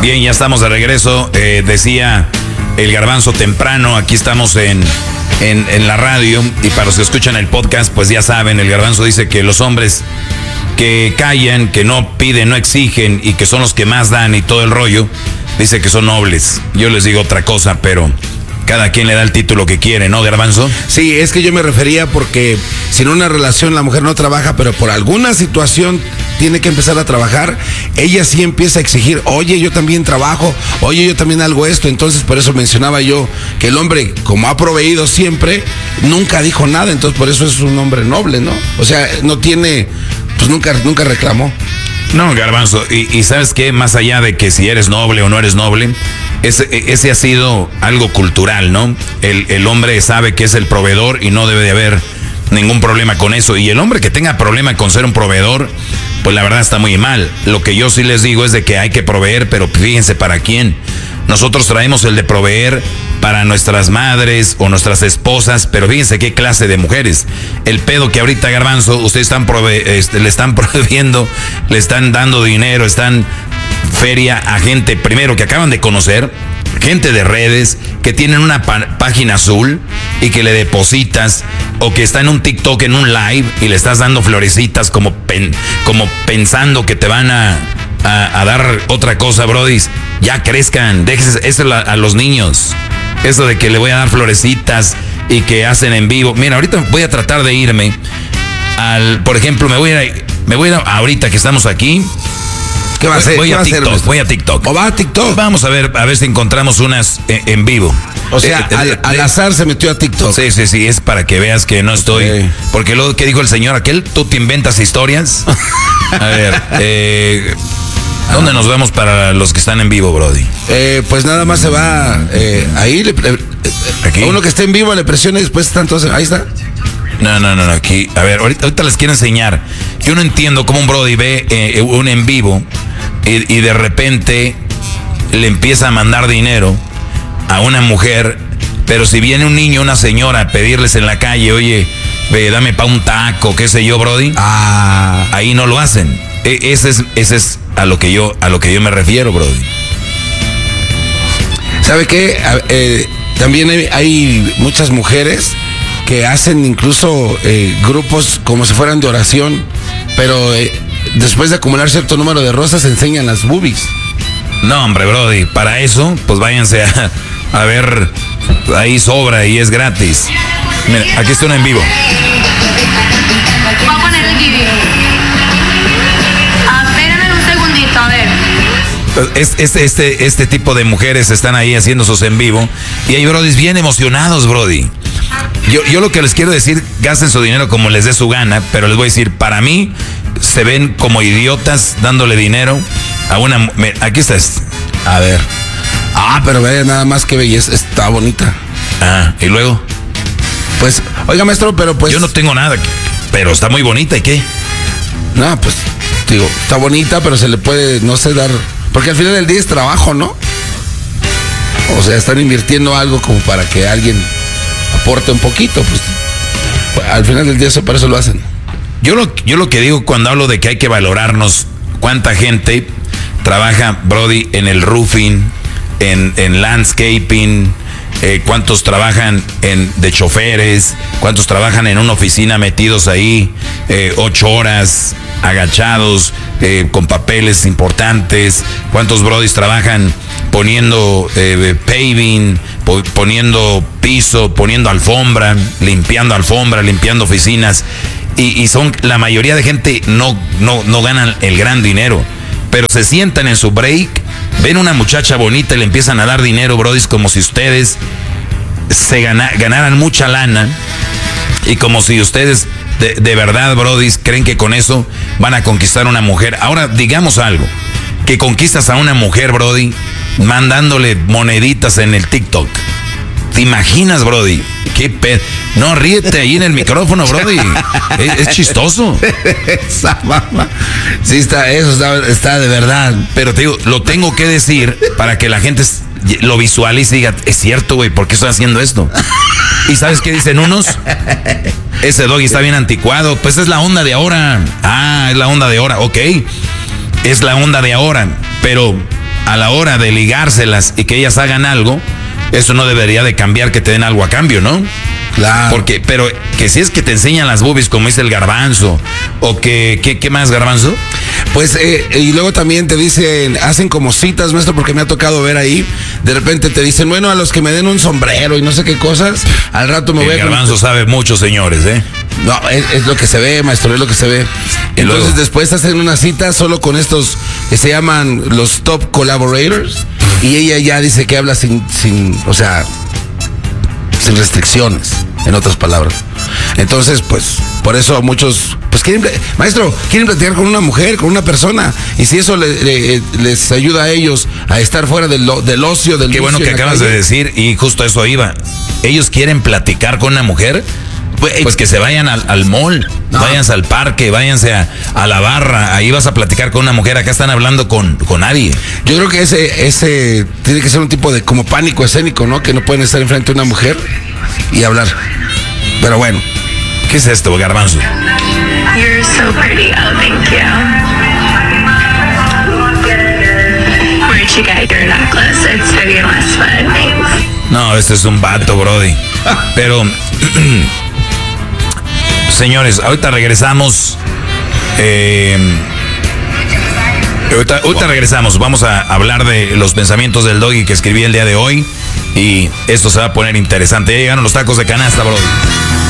Bien, ya estamos de regreso. Decía el Garbanzo temprano, aquí estamos en la radio, y para los que escuchan el podcast, pues ya saben, el Garbanzo dice que los hombres que callan, que no piden, no exigen y que son los que más dan y todo el rollo, dice que son nobles. Yo les digo otra cosa, pero cada quien le da el título que quiere, ¿no, Garbanzo? Sí, es que yo me refería porque si en una relación la mujer no trabaja, pero por alguna situación tiene que empezar a trabajar, ella sí empieza a exigir, oye, yo también trabajo, oye, yo también hago esto. Entonces, por eso mencionaba yo que el hombre, como ha proveído siempre, nunca dijo nada. Entonces, por eso es un hombre noble, ¿no? O sea, no tiene, pues nunca reclamó. No, Garbanzo, y ¿sabes qué? Más allá de que si eres noble o no eres noble, ese ha sido algo cultural, ¿no? El hombre sabe que es el proveedor y no debe de haber ningún problema con eso. Y el hombre que tenga problema con ser un proveedor, pues la verdad está muy mal. Lo que yo sí les digo es de que hay que proveer, pero fíjense para quién. Nosotros traemos el de proveer para nuestras madres o nuestras esposas, pero fíjense qué clase de mujeres. El pedo que ahorita, Garbanzo, ustedes le están proveyendo, le están dando dinero, están feria a gente, primero, que acaban de conocer, gente de redes, que tienen una página azul y que le depositas, o que está en un TikTok, en un live, y le estás dando florecitas como pensando que te van a dar otra cosa, brodis. Ya crezcan, déjense eso a los niños. Eso de que le voy a dar florecitas y que hacen en vivo. Mira, ahorita voy a tratar de irme por ejemplo, me voy a ir ahorita que estamos aquí. ¿Qué va a hacer? Voy a TikTok. ¿O va a TikTok? Vamos a ver si encontramos unas en vivo. O sea, al azar se metió a TikTok. Sí, es para que veas que no estoy. Okay. Porque luego, ¿qué dijo el señor aquel? ¿Tú te inventas historias? A ver, ¿dónde nos vemos para los que están en vivo, Brody? Pues nada más se va ahí. Aquí. A uno que esté en vivo le presiona y después está entonces. Ahí está. No, aquí. A ver, ahorita les quiero enseñar. Yo no entiendo cómo un Brody ve un en vivo y de repente le empieza a mandar dinero a una mujer, pero si viene un niño, una señora a pedirles en la calle, oye, dame pa' un taco, qué sé yo, Brody. Ahí no lo hacen. Ese es a lo que yo me refiero, Brody. ¿Sabe qué? También hay muchas mujeres que hacen incluso grupos como si fueran de oración, pero después de acumular cierto número de rosas enseñan las boobies. No, hombre, Brody, para eso, pues váyanse a ver, ahí sobra y es gratis. Mira, aquí está uno en vivo. Voy a poner el video. Espérame un segundito, a ver. Este tipo de mujeres están ahí haciendo sus en vivo y hay brodis bien emocionados, Brody. Yo lo que les quiero decir, gasten su dinero como les dé su gana, pero les voy a decir, para mí se ven como idiotas dándole dinero a una... Aquí está. A ver. Pero vaya nada más que belleza, está bonita. ¿Y luego? Pues, oiga, maestro, pero pues... Yo no tengo nada, pero está muy bonita, ¿y qué? No, pues, digo, está bonita, pero se le puede, no sé, dar... Porque al final del día es trabajo, ¿no? O sea, están invirtiendo algo como para que alguien aporte un poquito, pues al final del día eso para eso lo hacen. Yo lo que digo cuando hablo de que hay que valorarnos, cuánta gente trabaja, Brody, en el roofing, en landscaping, cuántos trabajan de choferes, cuántos trabajan en una oficina metidos ahí 8 horas agachados con papeles importantes, cuántos brodis trabajan poniendo paving, poniendo piso, poniendo alfombra, limpiando oficinas, y son la mayoría de gente no ganan el gran dinero, pero se sientan en su break, ven una muchacha bonita y le empiezan a dar dinero, brodis, como si ustedes ganaran mucha lana y como si ustedes de verdad, brodis, creen que con eso van a conquistar a una mujer. Ahora, digamos algo, que conquistas a una mujer, Brody, mandándole moneditas en el TikTok. ¿Te imaginas, Brody? ¿Qué No, ríete ahí en el micrófono, Brody. Es chistoso. Esa mamá. Sí, está de verdad. Pero te digo, lo tengo que decir para que la gente lo visualice y diga, es cierto, güey, ¿por qué estoy haciendo esto? ¿Y sabes qué dicen unos? Ese doggy está bien anticuado. Pues es la onda de ahora. Es la onda de ahora, ok. Es la onda de ahora. Pero a la hora de ligárselas y que ellas hagan algo, eso no debería de cambiar que te den algo a cambio, ¿no? Claro. Porque, pero que si es que te enseñan las boobies, como dice el Garbanzo, o que, ¿qué más, Garbanzo? Pues, y luego también te dicen, hacen como citas, maestro, porque me ha tocado ver ahí, de repente te dicen, bueno, a los que me den un sombrero y no sé qué cosas, al rato me voy a... El Garbanzo sabe mucho, señores, ¿eh? No, es lo que se ve, maestro, es lo que se ve. Y entonces luego, después hacen una cita solo con estos que se llaman los top collaborators, y ella ya dice que habla sin restricciones, en otras palabras. Entonces, pues, por eso muchos, pues quieren platicar con una mujer, con una persona, y si eso les ayuda a ellos a estar fuera del ocio, del... Qué bueno que acabas de decir, y justo eso iba. Ellos quieren platicar con una mujer, pues que se vayan al mall, no. Váyanse al parque, váyanse a la barra, ahí vas a platicar con una mujer, acá están hablando con nadie. Yo creo que ese tiene que ser un tipo de como pánico escénico, ¿no? Que no pueden estar enfrente de una mujer y hablar. Pero bueno. ¿Qué es esto, Garbanzo? You're so pretty. Oh, thank you. Where'd you get your necklace? It's fabulous, but thanks. No, este es un vato, Brody. Pero... Señores, ahorita regresamos. Ahorita regresamos. Vamos a hablar de los pensamientos del Doggy que escribí el día de hoy. Y esto se va a poner interesante. Ya llegaron los tacos de canasta, Brody.